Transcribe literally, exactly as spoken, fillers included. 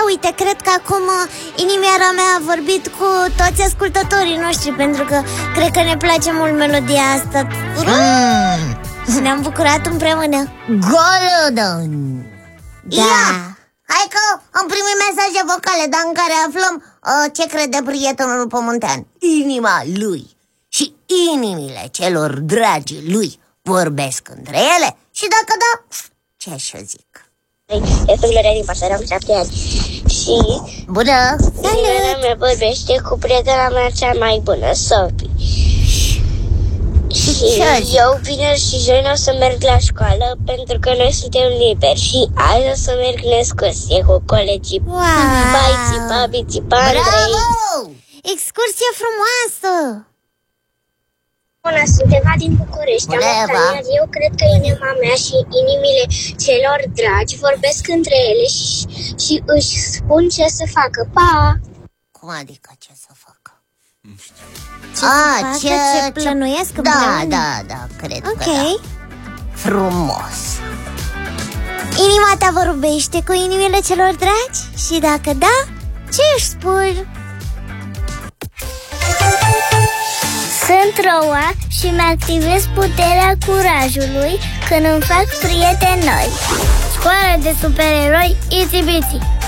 uite, cred că acum inimioara mea a vorbit cu toți ascultătorii noștri, pentru că cred că ne place mult melodia asta. mm. Și ne-am bucurat împreună. Golden. Da. Ia, hai că am primit mesaje vocale, dar în care aflăm uh, ce crede prietenul pământean. Inima lui și inimile celor dragi lui vorbesc între ele? Și dacă da, ce să zic? Eu sunt Gloria din Pasărea, am șapte ani. Și bună! inimioara mea vorbește cu prietena mea cea mai bună, Sophie. Și eu vineri și joi o să merg la școală, pentru că noi suntem liberi. Și azi o să merg în excursie cu colegii. Wow. Bai, țipa, bițipa, Andrei. Excursie frumoasă! Bună, sunt Eva din București. Am opt ani. Eu cred că inima mea și inimile celor dragi vorbesc între ele și, și își spun ce să facă. Pa! Cum adică ce să facă? Ce A, să facă, ce, ce plănuiesc ce... Da, da, da, cred okay. că da. Frumos. Inima ta vorbește cu inimile celor dragi? Și dacă da, ce își spui? Sunt Roa și mi-activez puterea curajului când îmi fac prieteni noi. Școală de supereroi Itsy Bitsy.